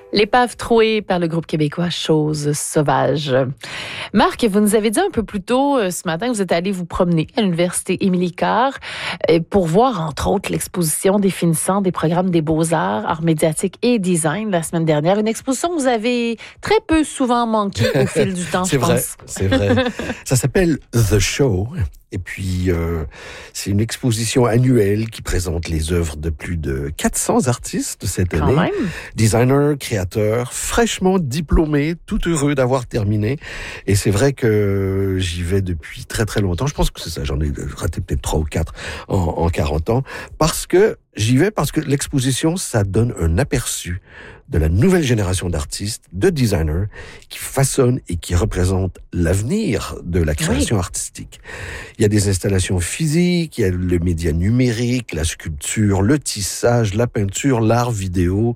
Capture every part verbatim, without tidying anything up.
L'épave trouée par le groupe québécois Chose sauvage. Marc, vous nous avez dit un peu plus tôt euh, ce matin que vous êtes allé vous promener à l'université Émilie Carr euh, pour voir, entre autres, l'exposition définissant des programmes des beaux-arts, arts médiatiques et design la semaine dernière. Une exposition que vous avez très peu souvent manqué au fil du temps, je vrai, pense. C'est vrai, c'est vrai. Ça s'appelle The Show. Et puis, euh, c'est une exposition annuelle qui présente les œuvres de plus de quatre cents artistes cette Quand année. même. Designers, créateurs, fraîchement diplômés, tout heureux d'avoir terminé. Et c'est vrai que j'y vais depuis très très longtemps. Je pense que c'est ça, j'en ai raté peut-être trois ou quatre en, en quarante ans. Parce que j'y vais parce que l'exposition, ça donne un aperçu de la nouvelle génération d'artistes, de designers, qui façonnent et qui représentent l'avenir de la création oui. artistique. Il y a des installations physiques, il y a le média numérique, la sculpture, le tissage, la peinture, l'art vidéo.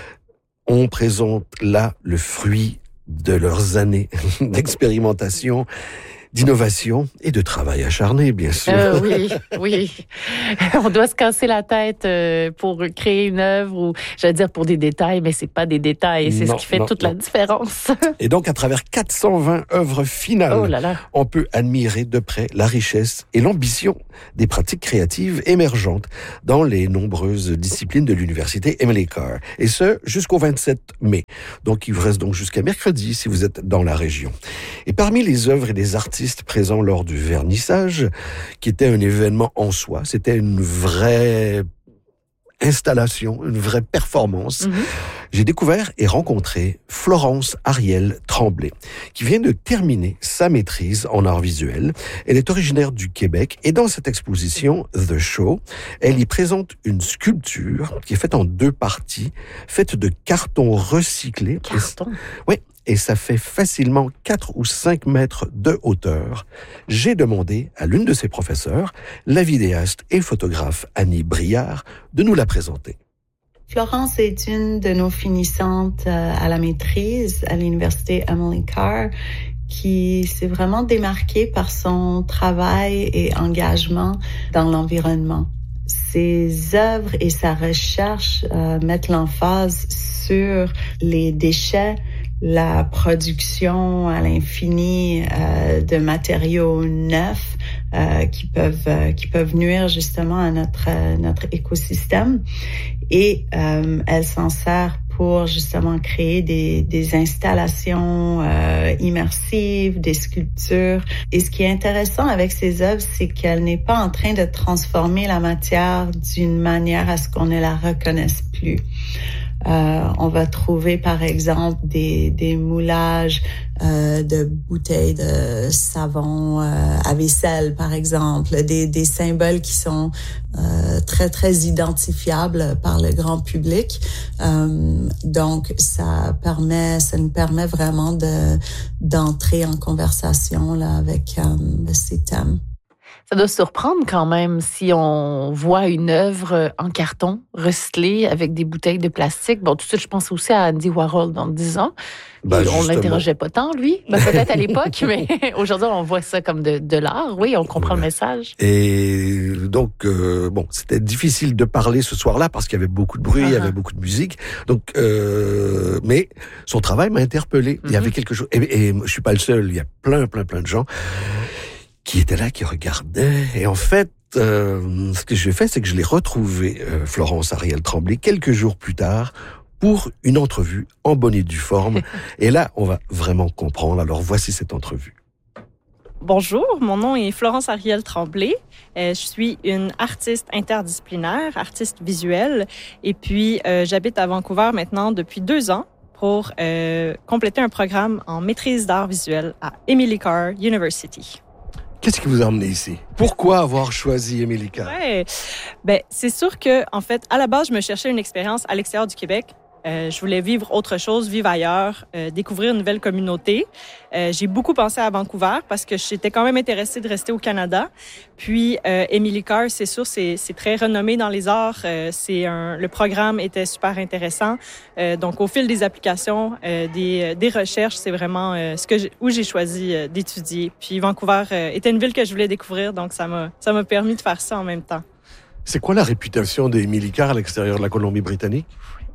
On présente là le fruit de leurs années d'expérimentation, d'innovation et de travail acharné, bien sûr. Euh, oui, oui. On doit se casser la tête euh, pour créer une œuvre ou, j'allais dire, pour des détails, mais c'est pas des détails. C'est non, ce qui fait non, toute non. la différence. Et donc, à travers quatre cent vingt œuvres finales, oh là là. on peut admirer de près la richesse et l'ambition des pratiques créatives émergentes dans les nombreuses disciplines de l'université Émilie Carr. Et ce, jusqu'au vingt-sept mai. Donc, il vous reste donc jusqu'à mercredi si vous êtes dans la région. Et parmi les œuvres et les artistes présents lors du vernissage, qui était un événement en soi. C'était une vraie installation, une vraie performance. Mm-hmm. J'ai découvert et rencontré Florence Ariel Tremblay, qui vient de terminer sa maîtrise en art visuel. Elle est originaire du Québec et dans cette exposition, The Show, elle y présente une sculpture qui est faite en deux parties, faite de carton recyclé. Carton? Oui. Et ça fait facilement quatre ou cinq mètres de hauteur. J'ai demandé à l'une de ses professeurs, la vidéaste et photographe Annie Briard, de nous la présenter. Florence est une de nos finissantes à la maîtrise à l'université Émilie Carr, qui s'est vraiment démarquée par son travail et engagement dans l'environnement. Ses œuvres et sa recherche euh, mettent l'emphase sur les déchets, la production à l'infini euh, de matériaux neufs euh, qui peuvent euh, qui peuvent nuire justement à notre euh, notre écosystème, et euh, elle s'en sert pour justement créer des des installations euh, immersives, des sculptures. Et ce qui est intéressant avec ces œuvres, c'est qu'elle n'est pas en train de transformer la matière d'une manière à ce qu'on ne la reconnaisse plus. Euh, on va trouver par exemple des, des moulages euh, de bouteilles de savon euh, à vaisselle par exemple, des, des symboles qui sont euh, très très identifiables par le grand public. Euh, donc ça permet, ça nous permet vraiment de d'entrer en conversation là avec euh, ces thèmes. Ça doit surprendre quand même si on voit une œuvre en carton recyclée avec des bouteilles de plastique. Bon, tout de suite, je pense aussi à Andy Warhol dans dix ans. Ben, on l'interrogeait pas tant, lui. Ben, peut-être à l'époque, mais aujourd'hui, on voit ça comme de, de l'art. Oui, on comprend ouais. le message. Et donc, euh, bon, c'était difficile de parler ce soir-là parce qu'il y avait beaucoup de bruit, uh-huh. il y avait beaucoup de musique. Donc, euh, mais son travail m'a interpellé. Mm-hmm. Il y avait quelque chose. Et, et je suis pas le seul. Il y a plein, plein, plein de gens qui étaient là, qui regardaient. Et en fait, euh, ce que j'ai fait, c'est que je l'ai retrouvé, euh, Florence Ariel Tremblay, quelques jours plus tard, pour une entrevue en bonne et due forme. Et là, on va vraiment comprendre. Alors, voici cette entrevue. Bonjour, mon nom est Florence Ariel Tremblay. Euh, je suis une artiste interdisciplinaire, artiste visuelle. Et puis, euh, j'habite à Vancouver maintenant depuis deux ans pour euh, compléter un programme en maîtrise d'art visuel à Émilie Carr University. Qu'est-ce qui vous a emmené ici? Pourquoi avoir choisi Émilie Carr? Ouais, ben c'est sûr que en fait, à la base, je me cherchais une expérience à l'extérieur du Québec. Euh, je voulais vivre autre chose, vivre ailleurs, euh, découvrir une nouvelle communauté. Euh, j'ai beaucoup pensé à Vancouver parce que j'étais quand même intéressée de rester au Canada. Puis euh, Émilie Carr, c'est sûr, c'est, c'est très renommé dans les arts. Euh, c'est un, le programme était super intéressant. Euh, donc au fil des applications, euh, des, des recherches, c'est vraiment euh, ce que j'ai, où j'ai choisi euh, d'étudier. Puis Vancouver euh, était une ville que je voulais découvrir, donc ça m'a ça m'a permis de faire ça en même temps. C'est quoi la réputation d'Émilie Carr à l'extérieur de la Colombie-Britannique?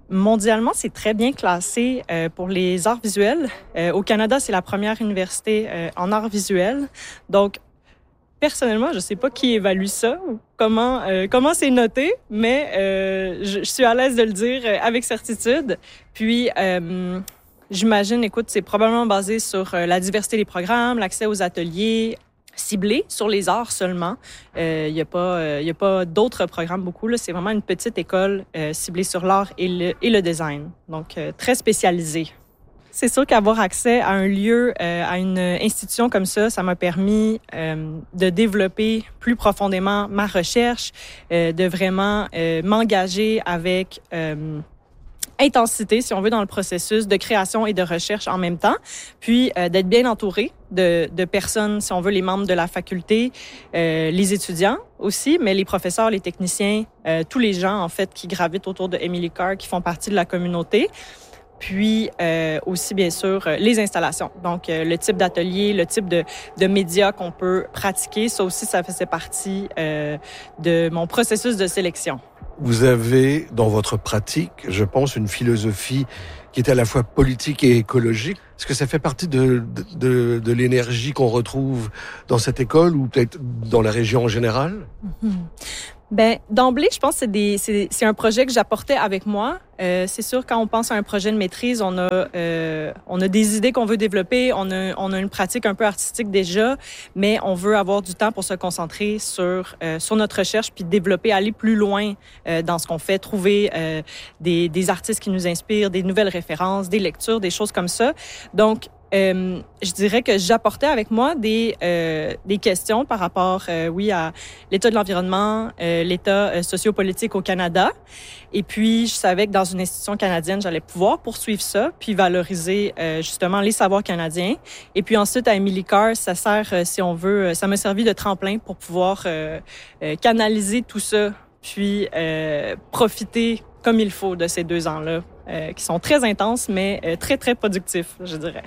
mondialement, c'est très bien classé euh, pour les arts visuels. Euh, au Canada, c'est la première université euh, en arts visuels. Donc, personnellement, je ne sais pas qui évalue ça ou comment, euh, comment c'est noté, mais euh, je, je suis à l'aise de le dire avec certitude. Puis, euh, j'imagine, écoute, c'est probablement basé sur euh, la diversité des programmes, l'accès aux ateliers, ciblés sur les arts seulement. Il euh, n'y a pas, euh, y a pas d'autres programmes beaucoup. Là. C'est vraiment une petite école euh, ciblée sur l'art et le, et le design, donc euh, très spécialisée. C'est sûr qu'avoir accès à un lieu, euh, à une institution comme ça, ça m'a permis euh, de développer plus profondément ma recherche, euh, de vraiment euh, m'engager avec euh, intensité, si on veut, dans le processus de création et de recherche en même temps, puis euh, d'être bien entouré de, de personnes, si on veut, les membres de la faculté, euh, les étudiants aussi, mais les professeurs, les techniciens, euh, tous les gens, en fait, qui gravitent autour de Emily Carr, qui font partie de la communauté. Puis euh, aussi, bien sûr, les installations. Donc, euh, le type d'atelier, le type de, de médias qu'on peut pratiquer, ça aussi, ça faisait partie euh, de mon processus de sélection. Vous avez, dans votre pratique, je pense, une philosophie qui est à la fois politique et écologique. Est-ce que ça fait partie de, de, de, de l'énergie qu'on retrouve dans cette école ou peut-être dans la région en général? Mm-hmm. Ben, d'emblée, je pense que c'est, des, c'est, c'est un projet que j'apportais avec moi. Euh, c'est sûr, quand on pense à un projet de maîtrise, on a, euh, on a des idées qu'on veut développer, on a, on a une pratique un peu artistique déjà, mais on veut avoir du temps pour se concentrer sur, euh, sur notre recherche puis développer, aller plus loin euh, dans ce qu'on fait, trouver euh, des, des artistes qui nous inspirent, des nouvelles références, des lectures, des choses comme ça. Donc, Euh, je dirais que j'apportais avec moi des euh, des questions par rapport, euh, oui, à l'état de l'environnement, euh, l'état euh, sociopolitique au Canada. Et puis, je savais que dans une institution canadienne, j'allais pouvoir poursuivre ça, puis valoriser euh, justement les savoirs canadiens. Et puis ensuite, à Emily Carr, ça sert, euh, si on veut, ça m'a servi de tremplin pour pouvoir euh, euh, canaliser tout ça, puis euh, profiter comme il faut de ces deux ans-là, euh, qui sont très intenses, mais euh, très, très productifs, je dirais.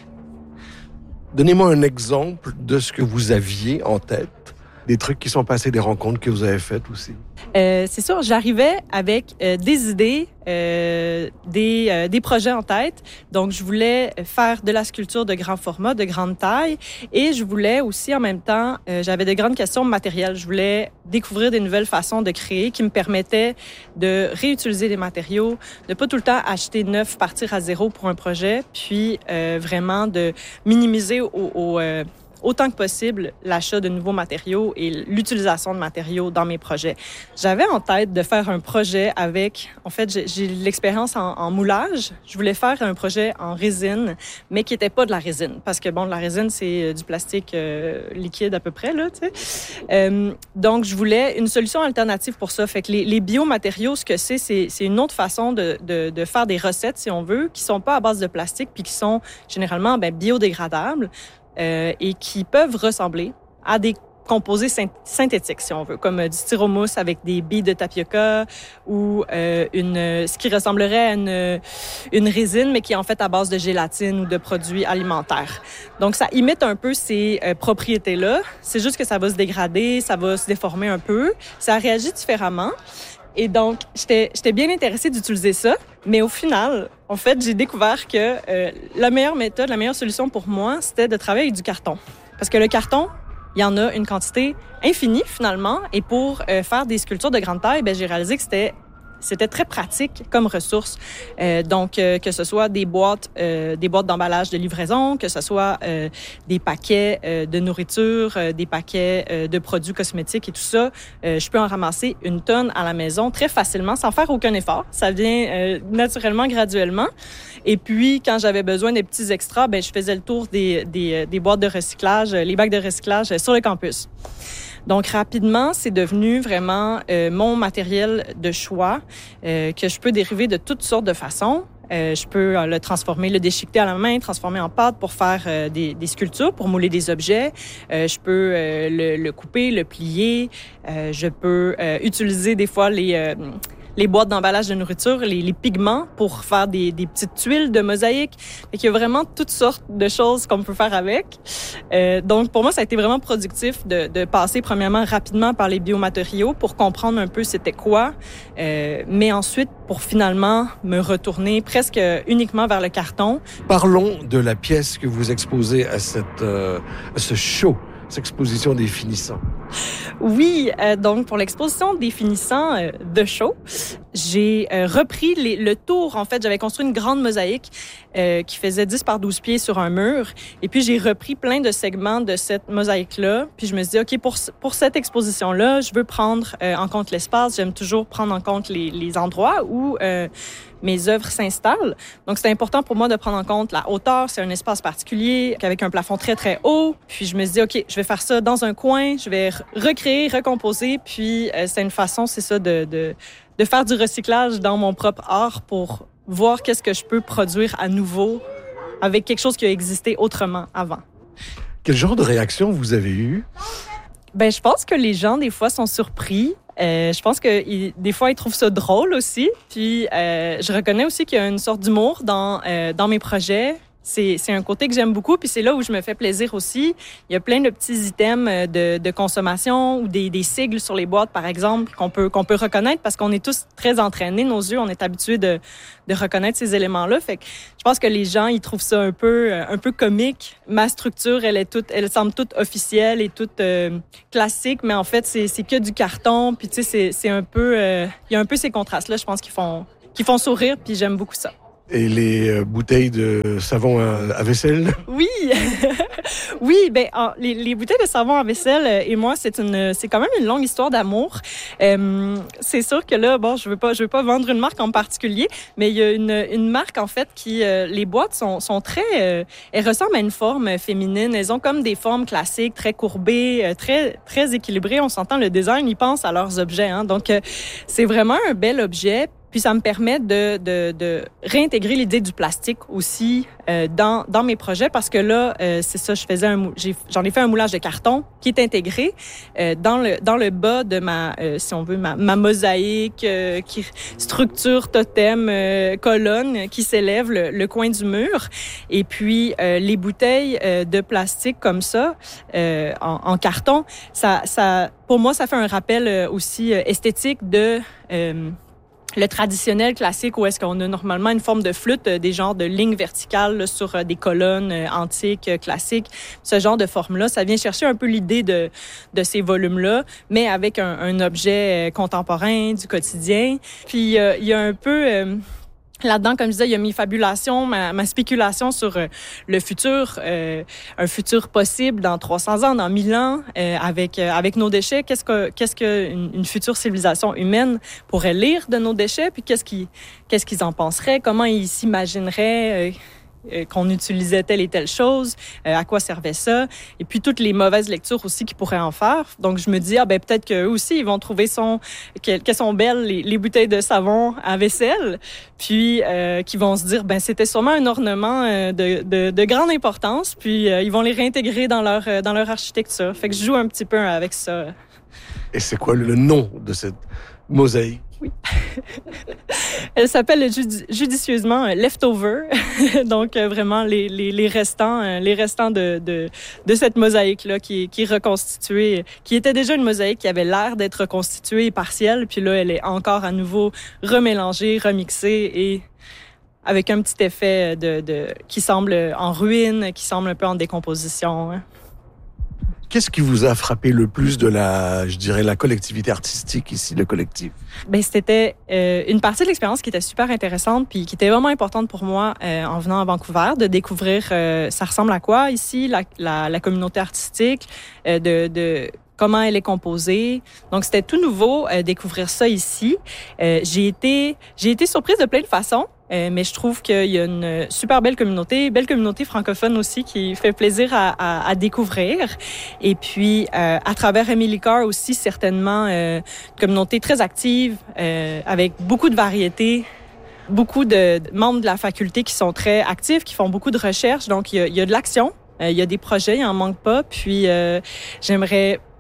Donnez-moi un exemple de ce que vous aviez en tête, des trucs qui sont passés, des rencontres que vous avez faites aussi. Euh, c'est sûr, j'arrivais avec euh, des idées, euh, des, euh, des projets en tête. Donc, je voulais faire de la sculpture de grand format, de grande taille. Et je voulais aussi, en même temps, euh, j'avais de grandes questions matérielles. Je voulais découvrir des nouvelles façons de créer qui me permettaient de réutiliser des matériaux, de pas tout le temps acheter neuf, partir à zéro pour un projet, puis euh, vraiment de minimiser au... au euh, autant que possible l'achat de nouveaux matériaux et l'utilisation de matériaux dans mes projets. J'avais en tête de faire un projet avec... En fait, j'ai, j'ai l'expérience en, en moulage. Je voulais faire un projet en résine, mais qui n'était pas de la résine. Parce que, bon, de la résine, c'est du plastique euh, liquide à peu près, là, tu sais. Euh, donc, je voulais une solution alternative pour ça. Fait que les, les biomatériaux, ce que c'est, c'est, c'est une autre façon de, de, de faire des recettes, si on veut, qui sont pas à base de plastique puis qui sont généralement ben, biodégradables. Euh, et qui peuvent ressembler à des composés synthétiques, si on veut, comme du styromousse avec des billes de tapioca ou euh, une, ce qui ressemblerait à une, une résine, mais qui est en fait à base de gélatine ou de produits alimentaires. Donc, ça imite un peu ces euh, propriétés-là. C'est juste que ça va se dégrader, ça va se déformer un peu. Ça réagit différemment. Et donc, j'étais, j'étais bien intéressée d'utiliser ça. Mais au final, en fait, j'ai découvert que euh, la meilleure méthode, la meilleure solution pour moi, c'était de travailler avec du carton. Parce que le carton, il y en a une quantité infinie, finalement. Et pour euh, faire des sculptures de grande taille, ben, j'ai réalisé que c'était C'était très pratique comme ressource. Euh, donc, euh, que ce soit des boîtes, euh, des boîtes d'emballage de livraison, que ce soit euh, des paquets euh, de nourriture, euh, des paquets euh, de produits cosmétiques et tout ça, euh, je peux en ramasser une tonne à la maison très facilement, sans faire aucun effort. Ça vient euh, naturellement, graduellement. Et puis, quand j'avais besoin des petits extras, ben, je faisais le tour des, des, des boîtes de recyclage, les bacs de recyclage sur le campus. Donc, rapidement, c'est devenu vraiment euh, mon matériel de choix euh, que je peux dériver de toutes sortes de façons. Euh, je peux euh, le transformer, le déchiqueter à la main, transformer en pâte pour faire euh, des, des sculptures, pour mouler des objets. Euh, je peux euh, le, le couper, le plier. Euh, je peux euh, utiliser des fois les... Euh, les boîtes d'emballage de nourriture, les, les pigments pour faire des, des petites tuiles de mosaïque. Fait qu'il y a vraiment toutes sortes de choses qu'on peut faire avec. Euh, donc, pour moi, ça a été vraiment productif de, de passer premièrement rapidement par les biomatériaux pour comprendre un peu c'était quoi, euh, mais ensuite pour finalement me retourner presque uniquement vers le carton. Parlons de la pièce que vous exposez à, cette, euh, à ce show, cette exposition des finissants. Oui, euh, donc pour l'exposition des finissants euh, de show, j'ai euh, repris les, le tour. En fait, j'avais construit une grande mosaïque euh, qui faisait dix par douze pieds sur un mur. Et puis, j'ai repris plein de segments de cette mosaïque-là. Puis, je me suis dit, OK, pour, pour cette exposition-là, je veux prendre euh, en compte l'espace. J'aime toujours prendre en compte les, les endroits où euh, mes œuvres s'installent. Donc, c'est important pour moi de prendre en compte la hauteur. C'est un espace particulier avec un plafond très, très haut. Puis, je me suis dit, OK, je vais faire ça dans un coin. Je vais recréer, recomposer. Puis, euh, c'est une façon, c'est ça, de... de de faire du recyclage dans mon propre art pour voir qu'est-ce que je peux produire à nouveau avec quelque chose qui a existé autrement avant. Quel genre de réaction vous avez eu? Ben, je pense que les gens, des fois, sont surpris. Euh, je pense que ils, des fois, ils trouvent ça drôle aussi. Puis, euh, je reconnais aussi qu'il y a une sorte d'humour dans, euh, dans mes projets. C'est, c'est un côté que j'aime beaucoup, puis c'est là où je me fais plaisir aussi. Il y a plein de petits items de, de consommation ou des, des sigles sur les boîtes, par exemple, qu'on peut, qu'on peut reconnaître parce qu'on est tous très entraînés, nos yeux, on est habitués de, de reconnaître ces éléments-là. Fait que je pense que les gens, ils trouvent ça un peu, un peu comique. Ma structure, elle est toute, elle semble toute officielle et toute euh, classique, mais en fait, c'est, c'est que du carton. Puis tu sais, c'est, c'est un peu, euh, il y a un peu ces contrastes-là, je pense, qui font, qui font sourire, puis j'aime beaucoup ça. Et les euh, bouteilles de savon à, à vaisselle? Oui, oui. Ben en, les, les bouteilles de savon à vaisselle euh, et moi, c'est une, c'est quand même une longue histoire d'amour. Euh, c'est sûr que là, bon, je veux pas, je veux pas vendre une marque en particulier, mais il y a une, une marque en fait qui, euh, les boîtes sont, sont très, euh, elles ressemblent à une forme féminine. Elles ont comme des formes classiques, très courbées, euh, très, très équilibrées. On s'entend, le design, ils pensent à leurs objets, hein. Donc, euh, c'est vraiment un bel objet. Puis ça me permet de, de, de réintégrer l'idée du plastique aussi euh, dans, dans mes projets parce que là, euh, c'est ça, je faisais un, j'ai, j'en ai fait un moulage de carton qui est intégré euh, dans le dans le bas de ma, euh, si on veut, ma, ma mosaïque euh, qui structure totem euh, colonne qui s'élève le, le coin du mur. Et puis euh, les bouteilles euh, de plastique comme ça euh, en, en carton, ça, ça, pour moi, ça fait un rappel aussi euh, esthétique de euh, le traditionnel classique où est-ce qu'on a normalement une forme de flûte, des genres de lignes verticales là, sur des colonnes antiques, classiques. Ce genre de forme-là, ça vient chercher un peu l'idée de, de ces volumes-là, mais avec un, un objet contemporain, du quotidien. Puis, euh, il y a un peu... Euh, là-dedans, comme je disais, il y a mes fabulations, ma, ma spéculation sur euh, le futur, euh, un futur possible dans trois cents ans, dans mille ans, euh, avec euh, avec nos déchets. Qu'est-ce que qu'est-ce que une, une future civilisation humaine pourrait lire de nos déchets, puis qu'est-ce qu'ils qu'est-ce qu'ils en penseraient, comment ils s'imagineraient. Euh, qu'on utilisait telle et telle chose, euh, à quoi servait ça, et puis toutes les mauvaises lectures aussi qu'ils pourraient en faire. Donc, je me dis, ah ben peut-être qu'eux aussi, ils vont trouver son, qu'elles, qu'elles sont belles, les, les bouteilles de savon à vaisselle, puis euh, qu'ils vont se dire, ben c'était sûrement un ornement euh, de, de, de grande importance, puis euh, ils vont les réintégrer dans leur, euh, dans leur architecture. Fait que je joue un petit peu avec ça. Et c'est quoi le nom de cette mosaïque? Oui. Elle s'appelle judi- judicieusement euh, Leftover. Donc, euh, vraiment, les, les, les restants, euh, les restants de, de, de cette mosaïque-là qui est, qui est reconstituée, qui était déjà une mosaïque qui avait l'air d'être reconstituée et partielle. Puis là, elle est encore à nouveau remélangée, remixée et avec un petit effet de, de, qui semble en ruine, qui semble un peu en décomposition. Hein. Qu'est-ce qui vous a frappé le plus de la, je dirais, la collectivité artistique ici, le collectif? Ben c'était euh, une partie de l'expérience qui était super intéressante puis qui était vraiment importante pour moi euh, en venant à Vancouver, de découvrir euh, ça ressemble à quoi ici, la, la, la communauté artistique, euh, de, de comment elle est composée. Donc, c'était tout nouveau, euh, découvrir ça ici. Euh, j'ai été, j'ai été surprise de plein de façons. Euh, mais je trouve qu'il y a une super belle communauté, belle communauté francophone aussi qui fait plaisir à, à, à découvrir. Et puis, euh, à travers Emily Carr aussi, certainement, euh, une communauté très active, euh, avec beaucoup de variétés, beaucoup de, de membres de la faculté qui sont très actifs, qui font beaucoup de recherches. Donc, il y a, il y a de l'action, euh, il y a des projets, il n'en manque pas. Puis, euh, j'aimerais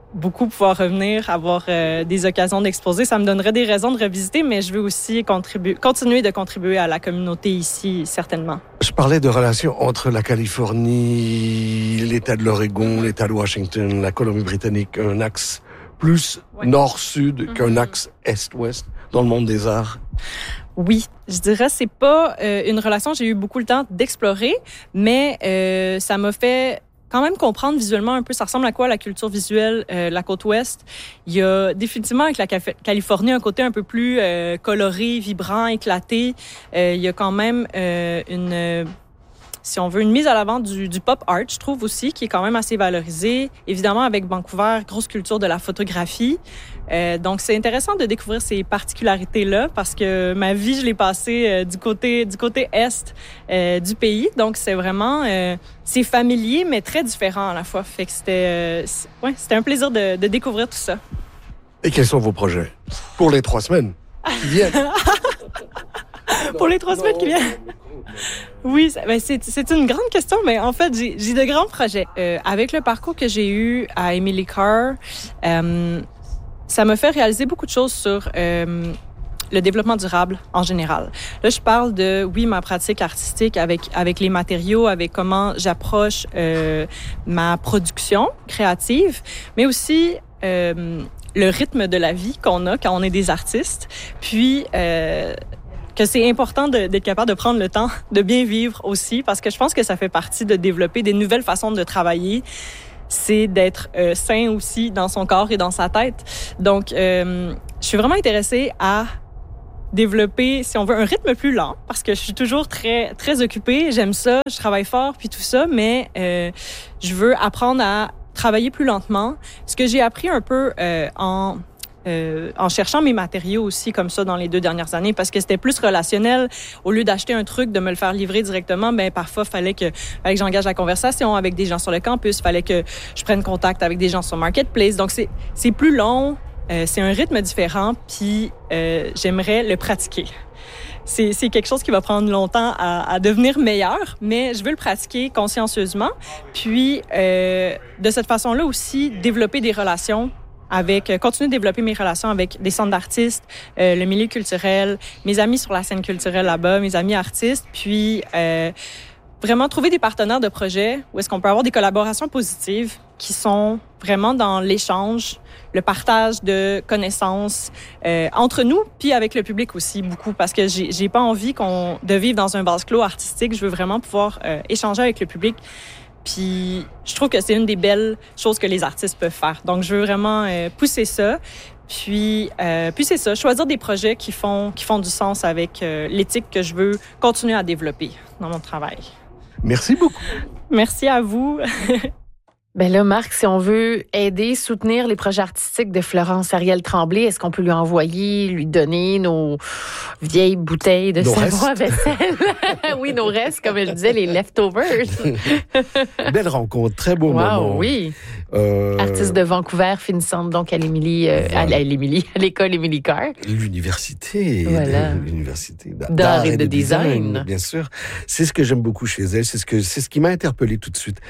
beaucoup pouvoir revenir, avoir euh, des occasions d'exposer. Ça me donnerait des raisons de revisiter, mais je veux aussi contribuer, continuer de contribuer à la communauté ici, certainement. Je parlais de relations entre la Californie, l'État de l'Oregon, l'État de Washington, la Colombie-Britannique, un axe plus ouais. nord-sud mm-hmm. qu'un axe est-ouest dans le monde des arts. Oui, je dirais c'est pas euh, une relation que j'ai eu beaucoup le temps d'explorer, mais euh, ça m'a fait quand même comprendre visuellement un peu ça ressemble à quoi la culture visuelle euh, la côte ouest. Il y a définitivement avec la Californie un côté un peu plus euh, coloré, vibrant, éclaté. Euh, il y a quand même euh, une euh, si on veut une mise à l'avant du, du pop art, je trouve aussi, qui est quand même assez valorisé. Évidemment, avec Vancouver, grosse culture de la photographie. Euh, donc, c'est intéressant de découvrir ces particularités-là parce que ma vie, je l'ai passée euh, du côté du côté est euh, du pays. Donc, c'est vraiment... Euh, c'est familier, mais très différent à la fois. Fait que c'était... Euh, ouais, c'était un plaisir de, de découvrir tout ça. Et quels sont vos projets pour les trois semaines qui viennent? Pour les trois non, semaines qui viennent? Oui, ben c'est, c'est une grande question, mais en fait, j'ai, j'ai de grands projets. Euh, avec le parcours que j'ai eu à Emily Carr, euh, ça m'a fait réaliser beaucoup de choses sur euh, le développement durable en général. Là, je parle de, oui, ma pratique artistique avec avec les matériaux, avec comment j'approche euh, ma production créative, mais aussi euh, le rythme de la vie qu'on a quand on est des artistes. Puis... Euh, que c'est important de, d'être capable de prendre le temps de bien vivre aussi, parce que je pense que ça fait partie de développer des nouvelles façons de travailler. C'est d'être euh, sain aussi dans son corps et dans sa tête. Donc, euh, je suis vraiment intéressée à développer, si on veut, un rythme plus lent, parce que je suis toujours très très occupée. J'aime ça, je travaille fort, puis tout ça, mais euh, je veux apprendre à travailler plus lentement. Ce que j'ai appris un peu euh, en... Euh, en cherchant mes matériaux aussi comme ça dans les deux dernières années parce que c'était plus relationnel. Au lieu d'acheter un truc, de me le faire livrer directement, ben parfois fallait que, fallait que j'engage la conversation avec des gens sur le campus, fallait que je prenne contact avec des gens sur Marketplace. Donc c'est c'est plus long, euh, c'est un rythme différent, puis euh, j'aimerais le pratiquer. C'est, c'est quelque chose qui va prendre longtemps à, à devenir meilleur, mais je veux le pratiquer consciencieusement. Puis euh, de cette façon-là aussi développer des relations avec euh, continuer de développer mes relations avec des centres d'artistes, euh, le milieu culturel, mes amis sur la scène culturelle là-bas, mes amis artistes, puis euh, vraiment trouver des partenaires de projet où est-ce qu'on peut avoir des collaborations positives qui sont vraiment dans l'échange, le partage de connaissances euh, entre nous, puis avec le public aussi beaucoup, parce que j'ai, j'ai pas envie qu'on de vivre dans un vase clos artistique. Je veux vraiment pouvoir euh, échanger avec le public. Puis je trouve que c'est une des belles choses que les artistes peuvent faire. Donc je veux vraiment euh, pousser ça. Puis euh, puis c'est ça, choisir des projets qui font qui font du sens avec euh, l'éthique que je veux continuer à développer dans mon travail. Merci beaucoup. Merci à vous. Ben là, Marc, si on veut aider, soutenir les projets artistiques de Florence Ariel Tremblay, est-ce qu'on peut lui envoyer, lui donner nos vieilles bouteilles de nos savon à vaisselle? Oui, nos restes, comme elle disait, les leftovers. Belle rencontre, très beau wow, moment. Oui. Euh... Artiste de Vancouver, finissante donc à l'Émilie, euh, voilà. à l'Émilie, à l'école Emily Carr. L'université, voilà. de, l'université d'art, d'art et, et de, de design. design. Bien sûr. C'est ce que j'aime beaucoup chez elle, c'est ce que c'est ce qui m'a interpellé tout de suite.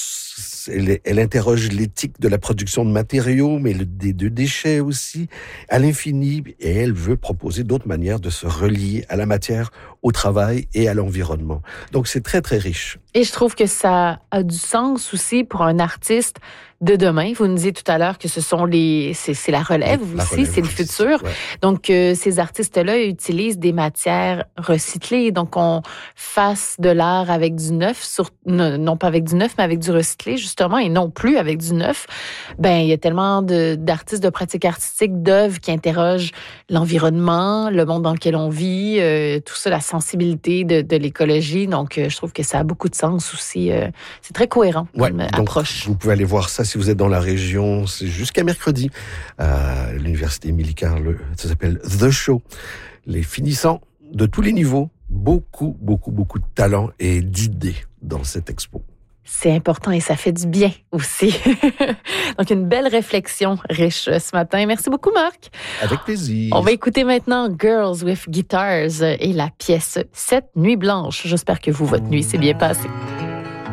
Elle, elle interroge l'éthique de la production de matériaux, mais le, des deux déchets aussi, à l'infini. Et elle veut proposer d'autres manières de se relier à la matière, au travail et à l'environnement. Donc, c'est très, très riche. Et je trouve que ça a du sens aussi pour un artiste de demain. Vous nous disiez tout à l'heure que ce sont les, c'est, c'est la relève la aussi, relève, c'est le futur. Ouais. Donc, euh, ces artistes-là utilisent des matières recyclées. Donc, on fasse de l'art avec du neuf, sur, non, non pas avec du neuf, mais avec du recyclé, justement, et non plus avec du neuf. Ben, il y a tellement de, d'artistes de pratiques artistiques, d'œuvres qui interrogent l'environnement, le monde dans lequel on vit, euh, tout ça, la sensibilité de, de l'écologie. Donc, euh, je trouve que ça a beaucoup de sens aussi. Euh, c'est très cohérent comme ouais, approche. Vous pouvez aller voir ça si vous êtes dans la région. C'est jusqu'à mercredi à l'université Emily Carr. Ça s'appelle The Show. Les finissants de tous les niveaux. Beaucoup, beaucoup, beaucoup de talent et d'idées dans cette expo. C'est important et ça fait du bien aussi. Donc, une belle réflexion riche ce matin. Merci beaucoup, Marc. Avec plaisir. On va écouter maintenant Girls with Guitars et la pièce Cette nuit blanche. J'espère que vous, votre nuit s'est bien passée.